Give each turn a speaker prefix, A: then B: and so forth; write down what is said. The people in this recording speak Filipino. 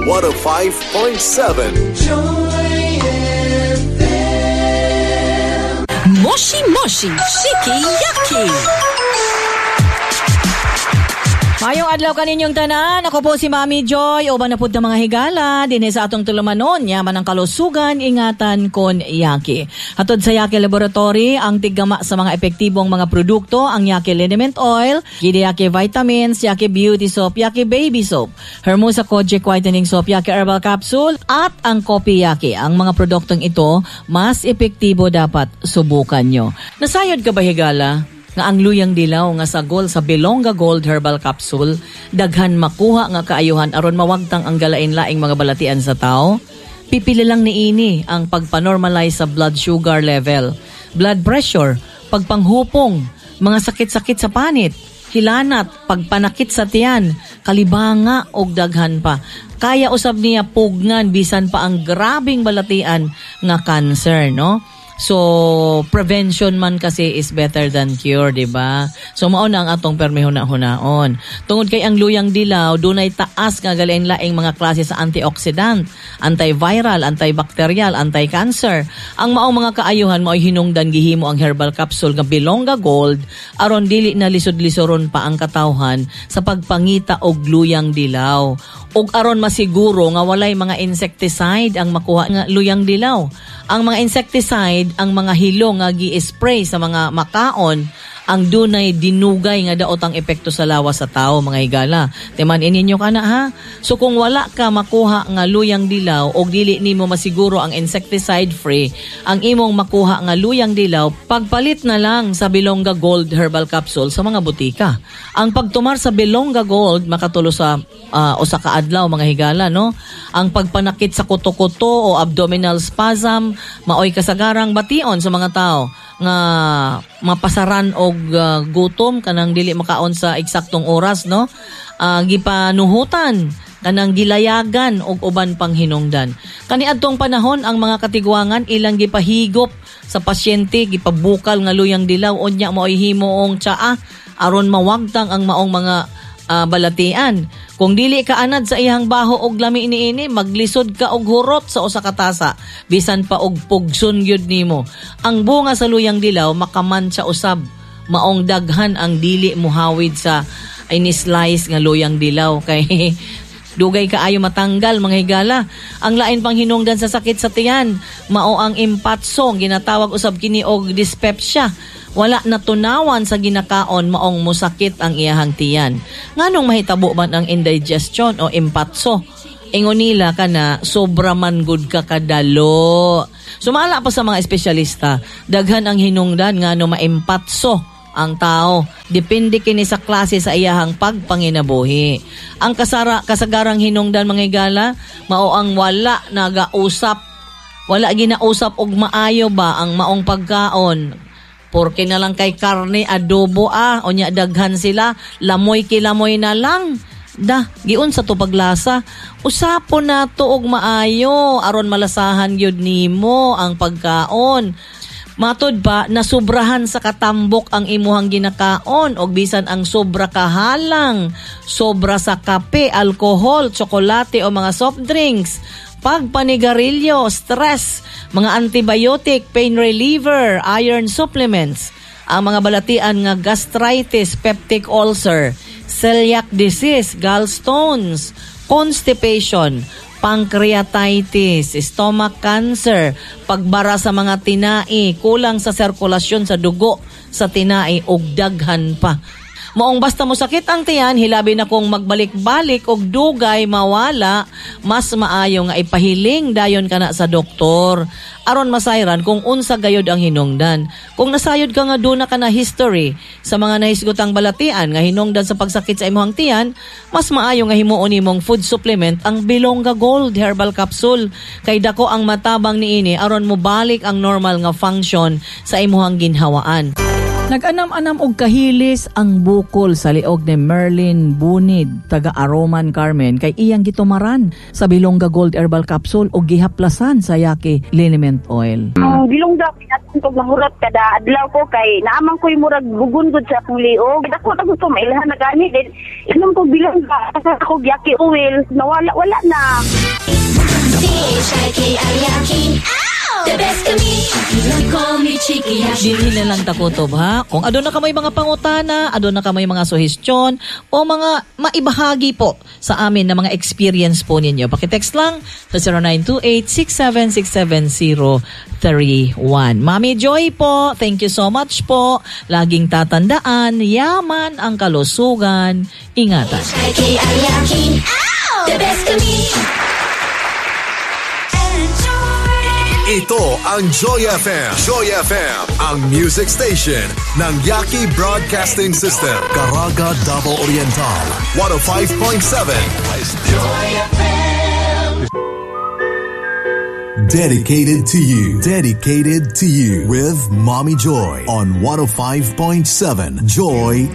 A: 105.7 Joy FM.
B: Moshi Moshi Shiki Yaki. Mayong adlaw kaninyong tanan, ako po si Mami Joy, uban na pud ng mga higala, dinhi sa atong tulumanon, yaman ang kalusugan, ingatan kon Yaki. Hatod sa Yaki Laboratory, ang tiggama sa mga epektibong mga produkto, ang Yaki Liniment Oil, Yaki Vitamins, Yaki Beauty Soap, Yaki Baby Soap, Hermosa Kojic Whitening Soap, Yaki Herbal Capsule, at ang Kopi Yaki. Ang mga produktong ito, mas epektibo dapat subukan nyo. Nasayod ka ba higala? Nga ang luyang dilaw nga sagol sa Belonga Gold Herbal Capsule, daghan makuha nga kaayuhan aron mawagtang ang galain-laing mga balatian sa tao. Pipili lang niini ang pagpanormalize sa blood sugar level, blood pressure, pagpanghupong, mga sakit-sakit sa panit, hilanat, pagpanakit sa tiyan, kalibanga og daghan pa. Kaya usab niya pugnan bisan pa ang grabing balatian nga cancer, no? So, prevention man kasi is better than cure, diba? So, mauna ang atong permihuna-hunaon. Tungod kay ang luyang dilaw, dunay taas nga galain-laing mga klase sa antioxidant, antiviral, antibacterial, anti-cancer. Ang maong mga kaayuhan mo'y hinungdan gihimo ang herbal capsule nga Belonga Gold, aron dili na lisod-lisoron pa ang katawhan sa pagpangita og luyang dilaw. Ug aron masiguro nga walay mga insecticide ang makuha nga luyang dilaw. Ang mga insecticide, ang mga hilo nga gi-spray sa mga makaon, ang dunay dinugay nga daot ang epekto sa lawas sa tao, mga higala. Timan ininyo ka na ha? So kung wala ka makuha nga luyang dilaw o dili nimo masiguro ang insecticide free, ang imong makuha nga luyang dilaw, pagpalit na lang sa Belonga Gold Herbal Capsule sa mga butika. Ang pagtumar sa Belonga Gold makatulo sa usa ka adlaw, mga higala, no? Ang pagpanakit sa kuto-kuto o abdominal spasm, maoy kasagarang bation sa mga tao nga mapasaran og gutom kanang dili makaon sa eksaktong oras, no? Gipanuhutan kanang gilayagan og uban pang hinungdan. Kaniadtong panahon ang mga katigwangan ilang gipahigop sa pasyente, gipabukal nga luyang dilaw unya maoy himuong tsaa aron mawagtang ang maong mga balatian. Kung dili ka anad sa iyang baho og lami niini, maglisod ka og hurot sa usa ka tasa, bisan pa og pugson gyud nimo. Ang bunga sa luyang dilaw makaman sa usab, maong daghan ang dili muhawid sa ini-slice nga luyang dilaw kay dugay kaayo matanggal, mga higala. Ang lain pang hinungdan sa sakit sa tiyan, mao ang impatso, ginatawag usab kini og dyspepsia. Wala natunawan sa ginakaon, maong musakit ang iyahang tiyan. Nganong mahitabo man ang indigestion o impatso? Ingon nila ka na sobra man gud ka kadalo. Sumala pa sa mga espesyalista, daghan ang hinungdan ngano maimpatso ang tao. Depende kini sa klase sa iyahang pagpanginabuhi. Ang kasagarang hinungdan, mga higala, mao ang wala nagausap, wala ginausap og maayo ba ang maong pagkaon. Porke na lang kay karne, adobo onya daghan sila, lamoy kilamoy na lang. Giun sa to paglasa. Usapon na to og maayo, aron malasahan gyud nimo ang pagkaon. Matod ba, nasubrahan sa katambok ang imuhang ginakaon o bisan ang sobra kahalang, sobra sa kape, alcohol, tsokolate o mga soft drinks, pagpanigarilyo, stress, mga antibiotic, pain reliever, iron supplements, ang mga balatian nga gastritis, peptic ulcer, celiac disease, gallstones, constipation, pancreatitis, stomach cancer, pagbara sa mga tinai, kulang sa sirkulasyon sa dugo sa tinai ug daghan pa. Maong basta mo sakit ang tiyan, hilabi na kung magbalik-balik og dugay mawala, mas maayo nga ipahiling dayon kana sa doktor aron masayran kung unsa gayod ang hinungdan. Kung nasayod ka nga duna ka na history sa mga nahisgotang balatian nga hinungdan sa pagsakit sa imong tiyan, mas maayo nga himuon nimong food supplement ang Belonga Gold Herbal Capsule kay dako ang matabang niini aron mo balik ang normal nga function sa imong ginhawaan. Nag-anam-anam og kahilis ang bukol sa liog ni Merlin Bunid, taga Aroman Carmen, kay iyang gitumaran sa Bilongga Gold Herbal Capsule o gihaplasan sa Yaki Liniment Oil.
C: Ang Bilongga, pinatong ko mangurat kada adlaw ko kay naamang ko'y murag bugungod sa akong liog. Ako na gusto mailahan na gani. Then, inom ko Bilongga sa akong Yaki Oil. Nawala na.
A: The best to me, you call me Chiki Yaki.
B: Dili na lang takutob ha. Kung adon na kamay mga pangutana, adon na kamay mga suhestyon o mga maibahagi po sa amin na mga experience po ninyo. Pakitext lang sa 0928-6767031. Mami Joy po, thank you so much po. Laging tatandaan, yaman ang kalusugan. Ingatan.
A: Chiki Yaki. The best to me.
D: Ito ang Joy FM. Joy FM, ang music station ng Yaki Broadcasting System. Caraga, Davao Oriental, 105.7. Joy FM. Dedicated to you. Dedicated to you. With Mommy Joy on 105.7 Joy